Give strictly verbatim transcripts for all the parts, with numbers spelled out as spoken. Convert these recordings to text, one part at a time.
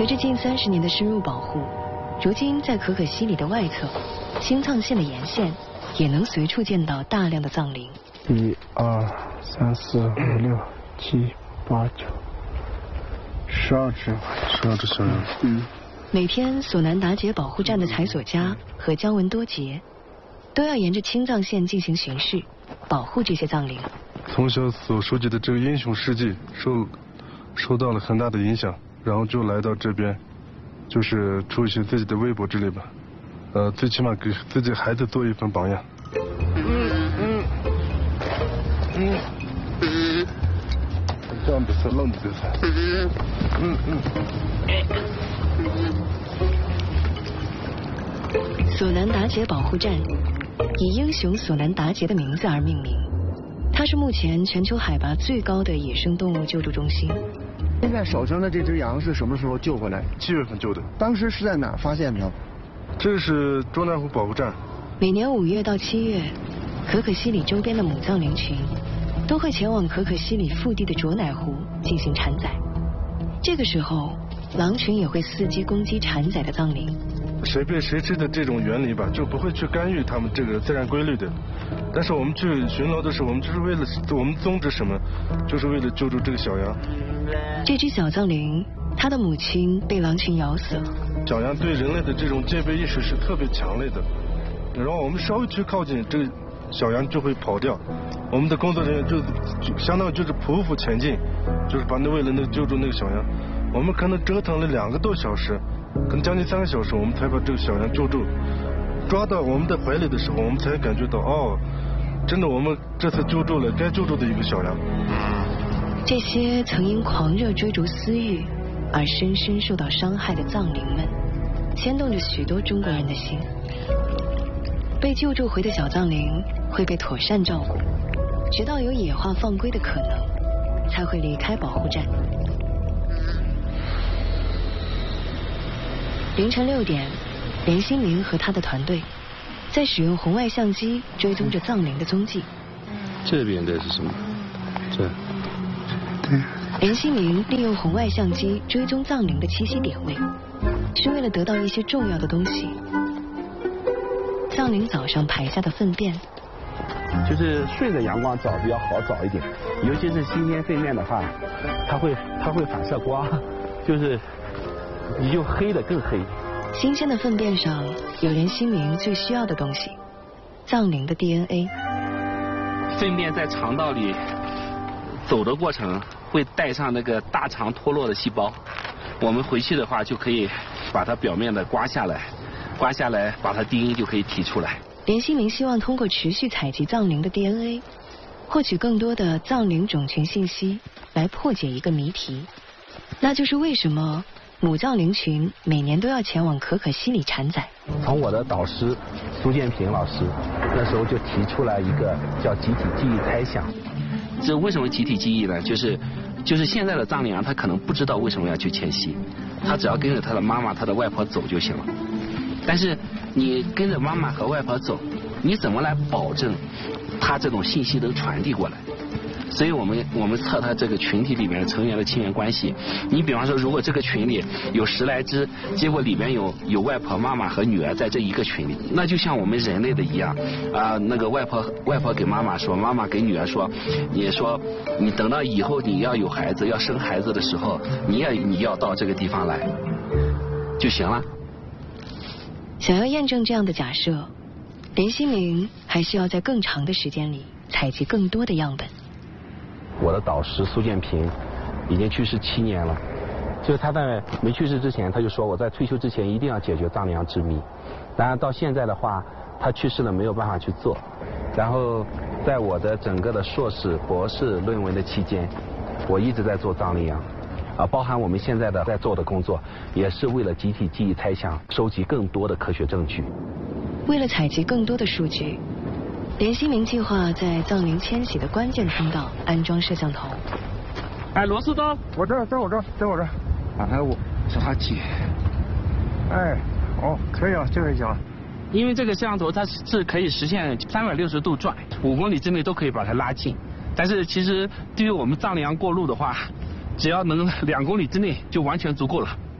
随着近三十年的深入保护，如今在可可西里的外侧，青藏线的沿线也能随处见到大量的藏羚。 一二三四五六七八九，十二只，十二只小羊。嗯。 每天索南达杰保护站的采索家和姜文多杰都要沿着青藏线进行巡视，保护这些藏羚。 从小所收集的这个英雄事迹受受到了很大的影响，然后就来到这边，就是出一些自己的微博之类吧，呃，最起码给自己孩子做一份榜样。嗯嗯嗯嗯，这样的是愣的噻。嗯嗯嗯。 索南达杰保护站以英雄索南达杰的名字而命名，它是目前全球海拔最高的野生动物救助中心。 现在手上的这只羊是什么时候救回来？ 七月份救的。 当时是在哪儿发现的？ 这是中南湖保护站。 每年五月到七月，可可西里周边的母藏羚群都会前往可可西里腹地的卓乃湖进行产崽。这个时候，狼群也会伺机攻击产崽的藏羚。 谁被谁吃的这种原理吧，就不会去干预他们这个自然规律的。但是我们去巡逻的时候，我们就是为了我们宗旨什么，就是为了救助这个小羊。 这只小藏羚，它的母亲被狼群咬死了。 小羊对人类的这种戒备意识是特别强烈的，然后我们稍微去靠近，这个小羊就会跑掉。我们的工作人员就就相当于就是匍匐前进，就是把那为了那救助那个小羊，我们可能折腾了两个多小时。可能将近三个小时，我们才把这个小羊救助，抓到我们的怀里的时候，我们才感觉到，哦，真的，我们这次救助了该救助的一个小羊。 这些曾因狂热追逐私欲而深深受到伤害的藏羚们，牵动着许多中国人的心。被救助回的小藏羚会被妥善照顾，直到有野化放归的可能，才会离开保护站。凌晨六点，连新明和他的团队在使用红外相机追踪着藏羚的踪迹。 这边的是什么？这。 对。 连新明利用红外相机追踪藏羚的栖息点位，是为了得到一些重要的东西。藏羚早上排下的粪便， 就是顺着阳光找比较好找一点，尤其是新鲜粪便的话，它会它会反射光，就是你就黑的更黑。 新鲜的粪便上有连新明最需要的东西，藏羚的 D N A。 粪便在肠道里走的过程会带上那个大肠脱落的细胞，我们回去的话就可以把它表面的刮下来，刮下来把它 D N A 就可以提出来。 连新明希望通过持续采集藏羚的 D N A， 获取更多的藏羚种群信息，来破解一个谜题，那就是为什么母藏羚群每年都要前往可可西里产崽。 从我的导师苏建平老师那时候就提出来一个叫集体记忆猜想。 这为什么集体记忆呢？就是就是现在的藏羚羊，它可能不知道为什么要去迁徙，它只要跟着它的妈妈、它的外婆走就行了。但是你跟着妈妈和外婆走，你怎么来保证它这种信息能传递过来？所以我们我们测它这个群体里面的成员的亲缘关系。你比方说，如果这个群里有十来只，结果里面有有外婆、妈妈和女儿在这一个群里，那就像我们人类的一样啊、呃，那个外婆外婆给妈妈说，妈妈给女儿说，你说你等到以后你要有孩子要生孩子的时候，你要你要到这个地方来就行了。 想要验证这样的假设，连新明还需要在更长的时间里采集更多的样本。 我的导师苏建平已经去世七年了，就是他在没去世之前，他就说我在退休之前一定要解决藏羚羊之谜。当然到现在的话，他去世了没有办法去做。然后在我的整个的硕士、博士论文的期间，我一直在做藏羚羊，啊，包含我们现在的在做的工作，也是为了集体记忆猜想，收集更多的科学证据。 为了采集更多的数据，连新明计划在藏羚迁徙的关键通道安装摄像头。 哎，螺丝刀， 我这儿，在我这儿，在我这儿。 哎，我找他借。 哎，哦，可以啊，这个行。 因为这个摄像头它是可以实现三百六十度转，五公里之内都可以把它拉近。但是其实对于我们藏羚羊过路的话，只要能两公里之内就完全足够了。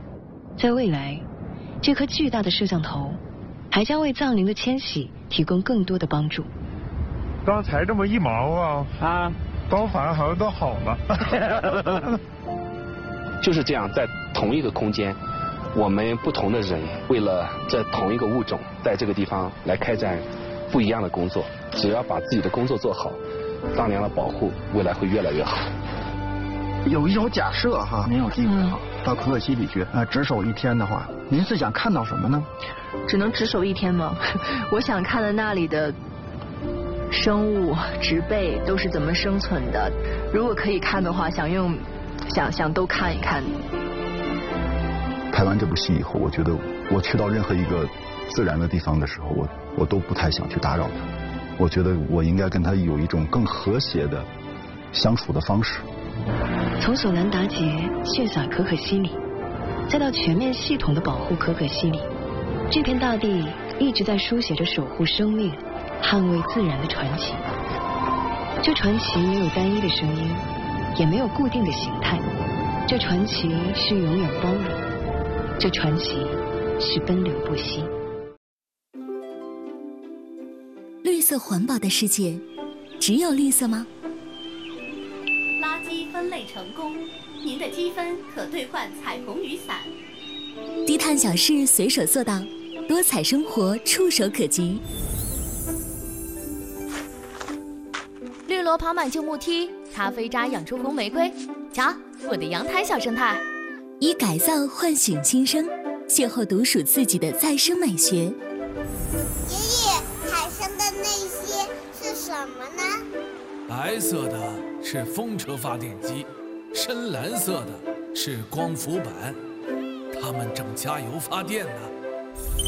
在未来，这颗巨大的摄像头还将为藏羚的迁徙提供更多的帮助。 刚才这么一毛啊啊，刀法好像都好了。 就是这样，在同一个空间，我们不同的人为了这同一个物种，在这个地方来开展不一样的工作。只要把自己的工作做好，藏羚的保护未来会越来越好。 有一种假设哈，您有机会哈，到可可西里去啊，值守一天的话，您是想看到什么呢？ 只能值守一天吗？我想看的那里的生物、植被都是怎么生存的。如果可以看的话，想用想想都看一看。 拍完这部戏以后，我觉得我去到任何一个自然的地方的时候，我我都不太想去打扰它。我觉得我应该跟它有一种更和谐的相处的方式。 从索兰达杰血洒可可西里，再到全面系统的保护可可西里，这片大地一直在书写着守护生命、捍卫自然的传奇。这传奇没有单一的声音，也没有固定的形态。这传奇是永远包容，这传奇是奔流不息。 绿色环保的世界，只有绿色吗？ 垃圾分类成功，您的积分可兑换彩虹雨伞。 低碳小事随手做到，多彩生活触手可及。 绿萝跑满旧木梯，咖啡渣养出红玫瑰。瞧，我的阳台小生态。 以改造唤醒新生，邂逅独属自己的再生美学。爷爷，海上的那些是什么呢？ 白色的是风车发电机，深蓝色的是光伏板，它们正加油发电呢。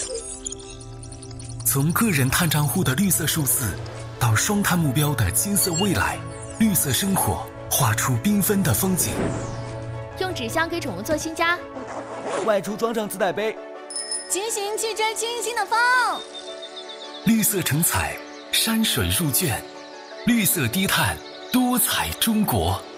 从个人碳账户的绿色数字，到双碳目标的金色未来，绿色生活画出缤纷的风景。 用纸箱给宠物做新家， 外出装上自带杯， 骑行去追清新的风。 绿色成彩，山水入卷，绿色低碳，多彩中国。